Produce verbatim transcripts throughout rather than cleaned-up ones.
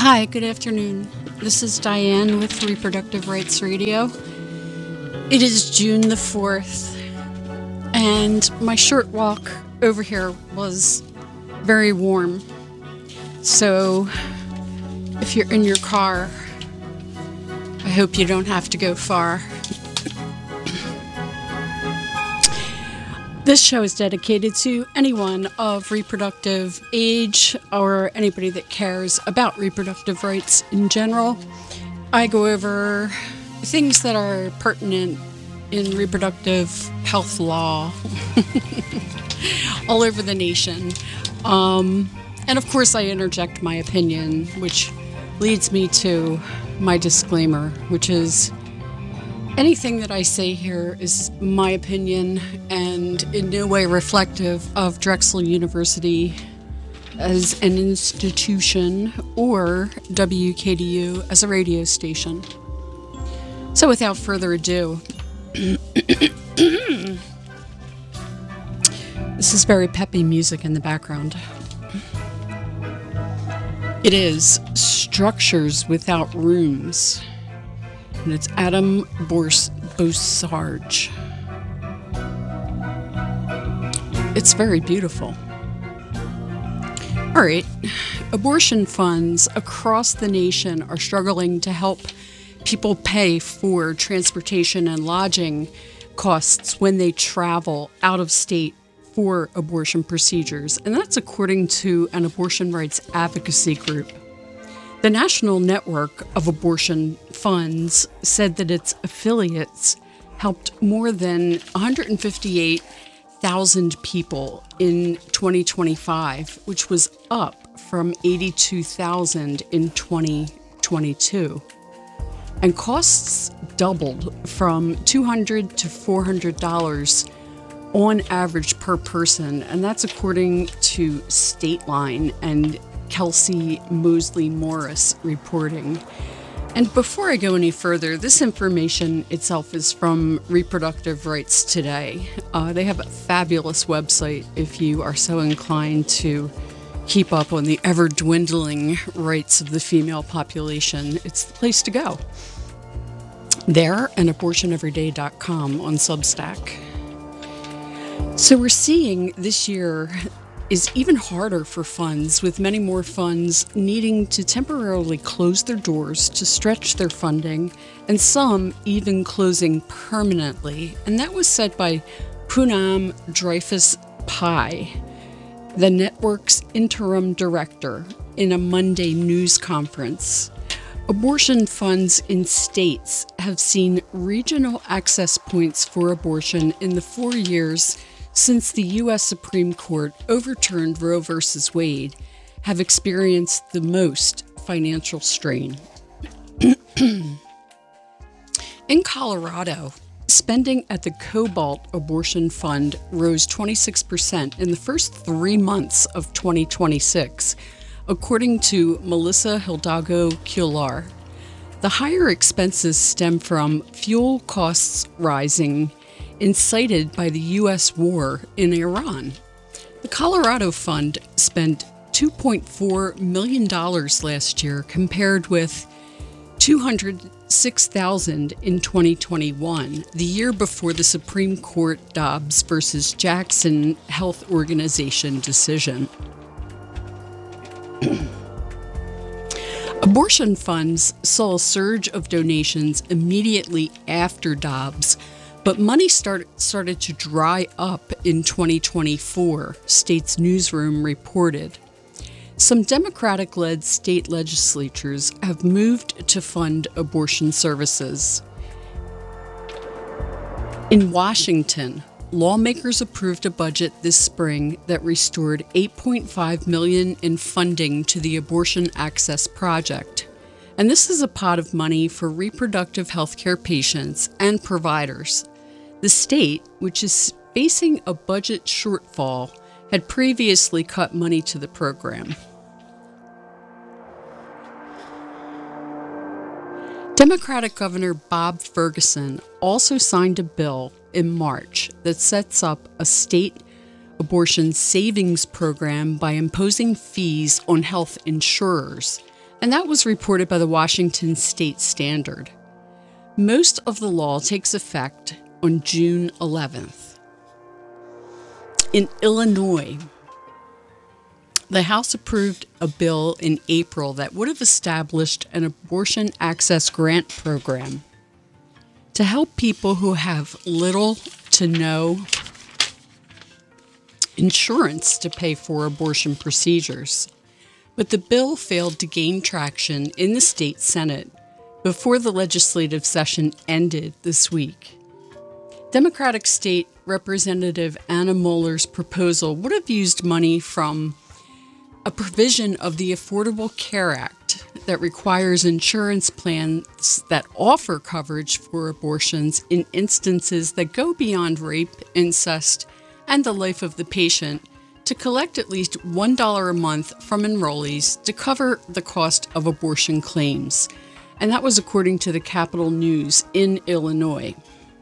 Hi, good afternoon. This is Diane with Reproductive Rights Radio. It is June the fourth, and my short walk over here was very warm. So, if you're in your car, I hope you don't have to go far. This show is dedicated to anyone of reproductive age or anybody that cares about reproductive rights in general. I go over things that are pertinent in reproductive health law all over the nation. Um, and of course, I interject my opinion, which leads me to my disclaimer, which is anything that I say here is my opinion and in no way reflective of Drexel University as an institution or W K D U as a radio station. So without further ado, this is very peppy music in the background. It is Structures Without Rooms. And it's Adam Bors- Bosarge. It's very beautiful. All right. Abortion funds across the nation are struggling to help people pay for transportation and lodging costs when they travel out of state for abortion procedures. And that's according to an abortion rights advocacy group. The National Network of Abortion Funds said that its affiliates helped more than one hundred fifty-eight thousand people in twenty twenty-five, which was up from eighty-two thousand in twenty twenty-two. And costs doubled from two hundred dollars to four hundred dollars on average per person, and that's according to Stateline and Kelsey Mosley Morris reporting. And before I go any further, this information itself is from Reproductive Rights Today. Uh, they have a fabulous website if you are so inclined to keep up on the ever-dwindling rights of the female population. It's the place to go. There and abortion every day dot com on Substack. So we're seeing this year is even harder for funds, with many more funds needing to temporarily close their doors to stretch their funding, and some even closing permanently. And that was said by Poonam Dreyfus Pai, the network's interim director, in a Monday news conference. Abortion funds in states have seen regional access points for abortion in the four years since the U S Supreme Court overturned Roe v. Wade, have experienced the most financial strain. In Colorado, spending at the Cobalt Abortion Fund rose twenty-six percent in the first three months of twenty twenty-six, according to Melissa Hidalgo Cuellar. The higher expenses stem from fuel costs rising, incited by the U S war in Iran. The Colorado Fund spent two point four million dollars last year, compared with two hundred six thousand dollars in twenty twenty-one, the year before the Supreme Court Dobbs versus Jackson Health Organization decision. Abortion funds saw a surge of donations immediately after Dobbs, but money start, started to dry up in twenty twenty-four, State's Newsroom reported. Some Democratic-led state legislatures have moved to fund abortion services. In Washington, lawmakers approved a budget this spring that restored eight point five million dollars in funding to the Abortion Access Project. And this is a pot of money for reproductive health care patients and providers. The state, which is facing a budget shortfall, had previously cut money to the program. Democratic Governor Bob Ferguson also signed a bill in March that sets up a state abortion savings program by imposing fees on health insurers. And that was reported by the Washington State Standard. Most of the law takes effect on June eleventh. In Illinois, the House approved a bill in April that would have established an abortion access grant program to help people who have little to no insurance to pay for abortion procedures. But the bill failed to gain traction in the state Senate before the legislative session ended this week. Democratic State Representative Anna Moller's proposal would have used money from a provision of the Affordable Care Act that requires insurance plans that offer coverage for abortions in instances that go beyond rape, incest, and the life of the patient to collect at least one dollar a month from enrollees to cover the cost of abortion claims. And that was according to the Capital News in Illinois.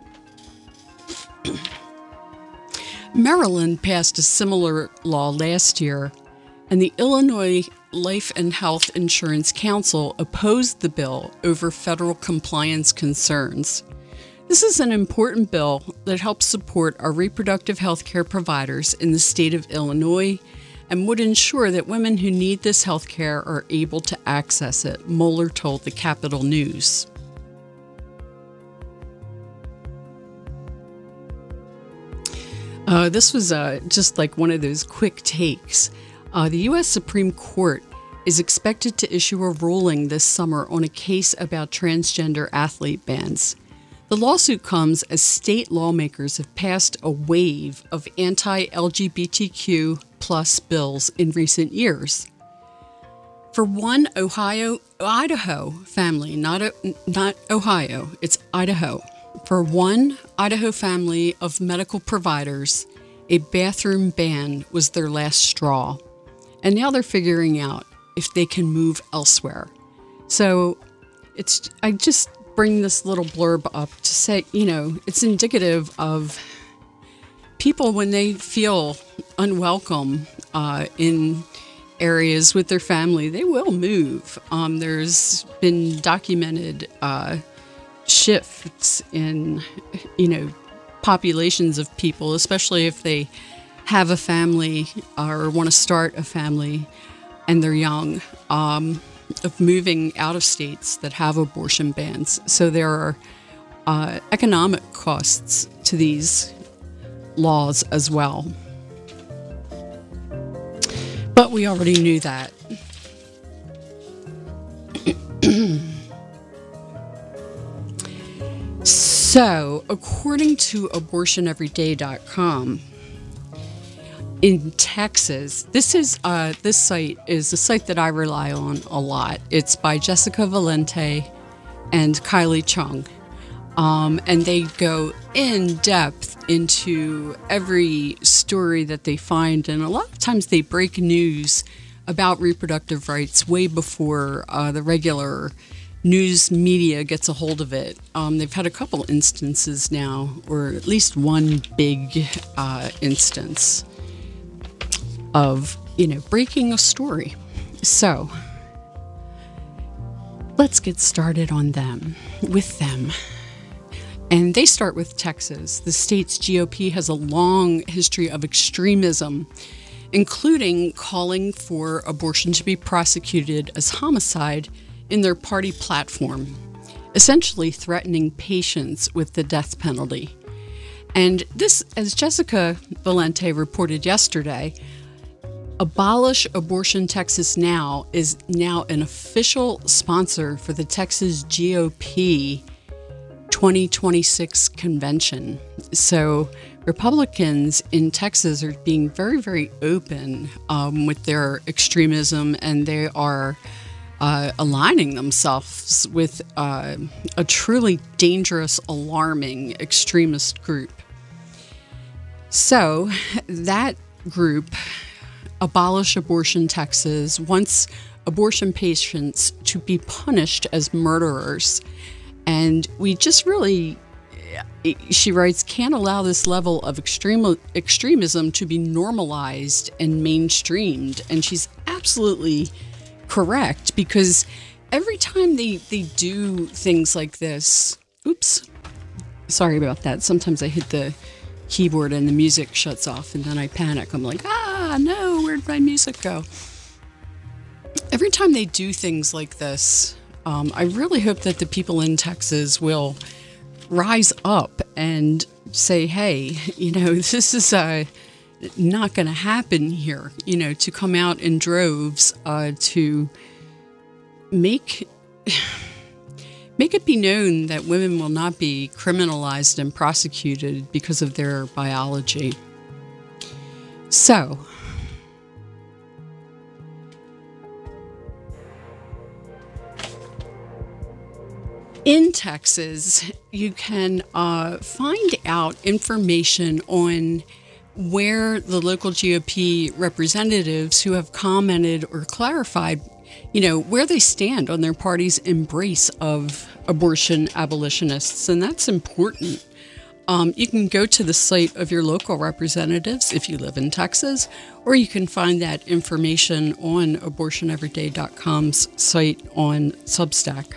Maryland passed a similar law last year, and the Illinois Life and Health Insurance Council opposed the bill over federal compliance concerns. This is an important bill that helps support our reproductive health care providers in the state of Illinois and would ensure that women who need this health care are able to access it, Moeller told the Capital News. Uh, this was uh, just like one of those quick takes. Uh, the U S Supreme Court is expected to issue a ruling this summer on a case about transgender athlete bans. The lawsuit comes as state lawmakers have passed a wave of anti-L G B T Q plus bills in recent years. For one Ohio, Idaho family, not, not Ohio, it's Idaho. For one Idaho family of medical providers, a bathroom ban was their last straw. And now they're figuring out if they can move elsewhere. So it's, I just bring this little blurb up to say, you know, it's indicative of people when they feel unwelcome uh, in areas with their family, they will move. Um, there's been documented uh, shifts in, you know, populations of people, especially if they have a family or want to start a family and they're young, um, of moving out of states that have abortion bans. So there are uh, economic costs to these laws as well. But we already knew that. So, according to abortion every day dot com, in Texas, this is uh, this site is a site that I rely on a lot. It's by Jessica Valente and Kylie Chung, um, and they go in depth into every story that they find, and a lot of times they break news about reproductive rights way before uh, the regular news media gets a hold of it. Um, they've had a couple instances now, or at least one big uh, instance of, you know, breaking a story. So let's get started on them, with them. And they start with Texas. The state's G O P has a long history of extremism, including calling for abortion to be prosecuted as homicide in their party platform, essentially threatening patients with the death penalty. And this, as Jessica Valente reported yesterday, Abolish Abortion Texas Now is now an official sponsor for the Texas G O P twenty twenty-six convention. So Republicans in Texas are being very, very open um, with their extremism, and they are uh, aligning themselves with uh, a truly dangerous, alarming extremist group. So that group, Abolish Abortion Texas, wants abortion patients to be punished as murderers. And we just really, she writes, can't allow this level of extreme, extremism to be normalized and mainstreamed. And she's absolutely correct, because every time they, they do things like this, oops, sorry about that. Sometimes I hit the keyboard and the music shuts off and then I panic. I'm like, ah, no, where'd my music go? Every time they do things like this, um, I really hope that the people in Texas will rise up and say, hey, you know, this is uh, not going to happen here, you know, to come out in droves uh, to make... Make it be known that women will not be criminalized and prosecuted because of their biology. So, in Texas, you can uh, find out information on where the local G O P representatives who have commented or clarified, you know, where they stand on their party's embrace of abortion abolitionists. And that's important. Um, you can go to the site of your local representatives if you live in Texas, or you can find that information on abortion everyday dot com's site on Substack.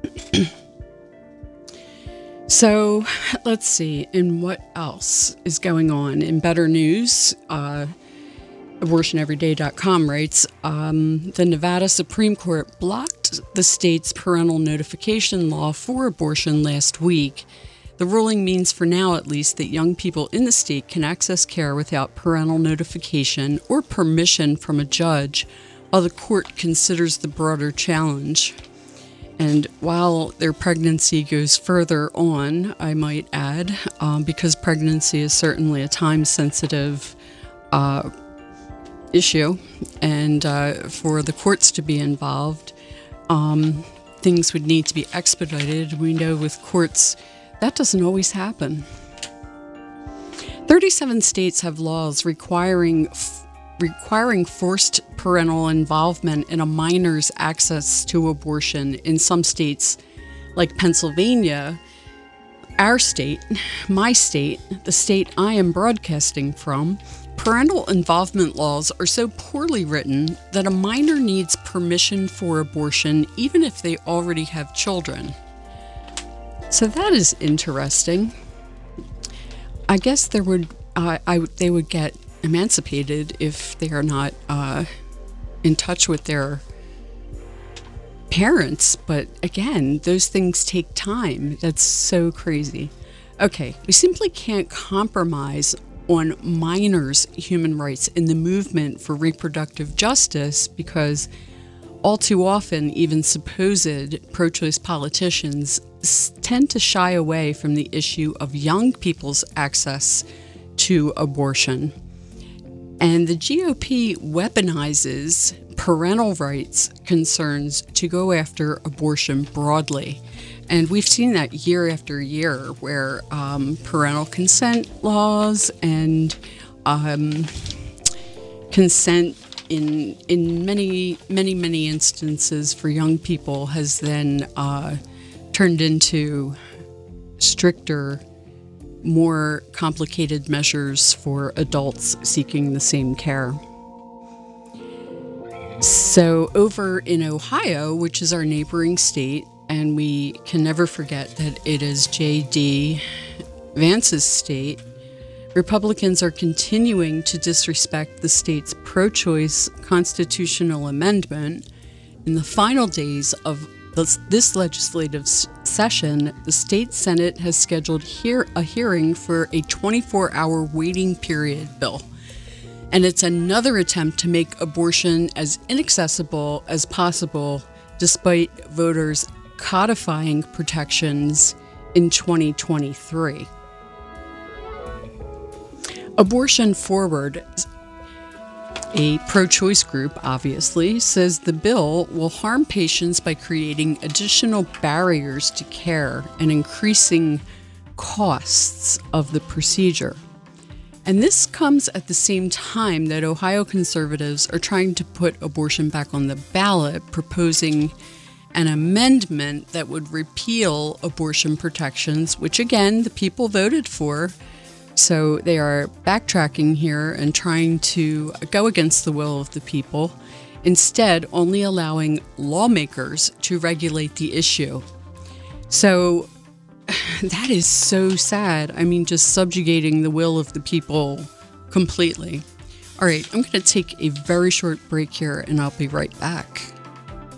So let's see, and what else is going on? In better news, uh, abortion everyday dot com writes, um, the Nevada Supreme Court blocked the state's parental notification law for abortion last week. The ruling means, for now at least, that young people in the state can access care without parental notification or permission from a judge, while the court considers the broader challenge. And while their pregnancy goes further on, I might add, um, because pregnancy is certainly a time-sensitive uh, issue, and uh, for the courts to be involved, um, things would need to be expedited. We know with courts, that doesn't always happen. thirty-seven states have laws requiring requiring forced parental involvement in a minor's access to abortion. In some states, like Pennsylvania, our state, my state, the state I am broadcasting from, parental involvement laws are so poorly written that a minor needs permission for abortion even if they already have children. So that is interesting. I guess there would, uh, I, they would get emancipated if they are not uh, in touch with their parents. But again, those things take time. That's so crazy. Okay, we simply can't compromise on minors' human rights in the movement for reproductive justice, because all too often, even supposed pro-choice politicians tend to shy away from the issue of young people's access to abortion. And the G O P weaponizes parental rights concerns to go after abortion broadly. And we've seen that year after year, where um, parental consent laws and um, consent in in many, many, many instances for young people has then uh, turned into stricter, more complicated measures for adults seeking the same care. So over in Ohio, which is our neighboring state, and we can never forget that it is J D Vance's state, Republicans are continuing to disrespect the state's pro-choice constitutional amendment. In the final days of this legislative session, the state Senate has scheduled hear a hearing for a twenty-four hour waiting period bill. And it's another attempt to make abortion as inaccessible as possible, despite voters codifying protections in twenty twenty-three. Abortion Forward, a pro-choice group, obviously, says the bill will harm patients by creating additional barriers to care and increasing costs of the procedure. And this comes at the same time that Ohio conservatives are trying to put abortion back on the ballot, proposing an amendment that would repeal abortion protections, which again, the people voted for. So they are backtracking here and trying to go against the will of the people instead only allowing lawmakers to regulate the issue. So that is so sad. I mean, just subjugating the will of the people completely. All right, I'm going to take a very short break here and I'll be right back.